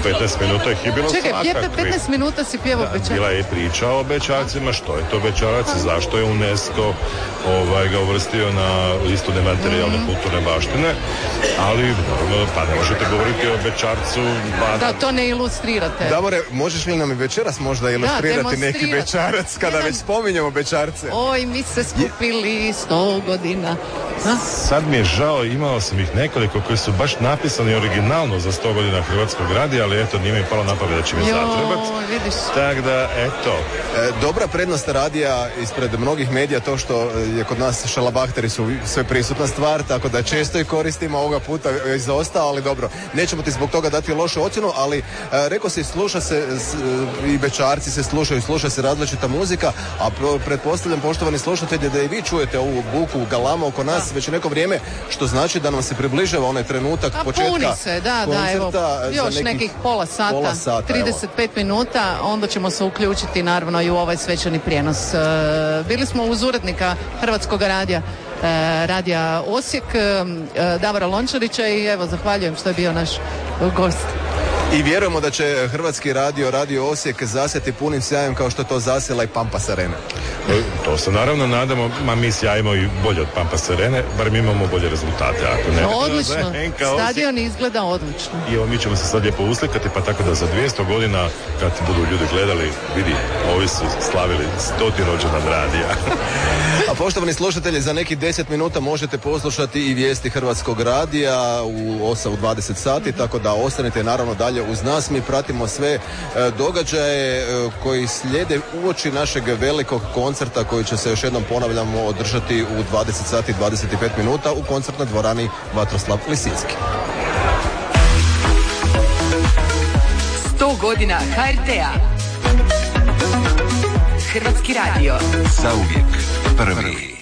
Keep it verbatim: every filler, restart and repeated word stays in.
petnaest minuta ih je bilo Čekaj, svakakvih. petnaest minuta si pjevao Da, bećarac. bila je priča o bećarcima, što je to bećarac, zašto je UNESCO ovaj, ga uvrstio na listu nematerijalne kulturne baštine, ali naravno, pa ne možete govoriti o bećarcu. Ba, Da, to ne ilustrirate. Davore, možeš li nam i večeras možda ilustrirati neki demonstrirati. bećarac kada Jedan- već spominjemo bećarce? Oj, mi se skupili sto godina. Ha? Sad mi je žao, imao sam ih nekoliko koji su baš napisani originalno za sto godina Hrvatskog radija, ali eto, nije mi palo na pamet da će mi zatrebat. Joj, vidiš. Tako da, eto. E, dobra prednost radija ispred mnogih medija to što je kod nas šalabahteri su sve prisutna stvar, tako da često i koristimo, ovoga puta je izostao, ali dobro. Nećemo ti zbog toga dati lošu ocjenu, ali e, rekao si, sluša se s, i bećarci se slušaju, sluša se različita muzika, a pro- pretpostavljam, poštovani slušatelji, da i vi čujete ovu buku galama oko nas već neko vrijeme, što znači da nam se približava onaj trenutak A početka puni se, da, da, evo, koncerta za još nekih nekih pola sata, pola sata, trideset pet minuta, onda ćemo se uključiti naravno i u ovaj svečani prijenos. E, bili smo uz urednika Hrvatskog radija, e, radija Osijek, e, Davora Lončarića i evo, zahvaljujem što je bio naš gost. I vjerujemo da će Hrvatski radio, Radio Osijek zasjeti punim sjajem kao što to zasjela i Pampas Arena. E, To se naravno nadamo, ma mi sjajimo i bolje od Pampas Arene, bar mi imamo bolje rezultate. Ako ne, Odlično, N K Osijek. stadion izgleda odlično. I evo, mi ćemo se sad lijepo uslikati, pa tako da za dvjesto godina, kad budu ljudi gledali, vidi, ovi su slavili stoti rođendan radija. A poštovani slušatelji, za nekih deset minuta možete poslušati i vijesti Hrvatskog radija u osam u dvadeset sati, tako da ostanite naravno dalje uz nas. Mi pratimo sve e, događaje e, koji slijede uoči našeg velikog koncerta koji će se, još jednom ponavljamo, održati u dvadeset sati i dvadeset pet minuta u koncertnoj dvorani Vatroslav Lisinski. sto godina ha er te-a. Hrvatski radio. Zauvijek prvi.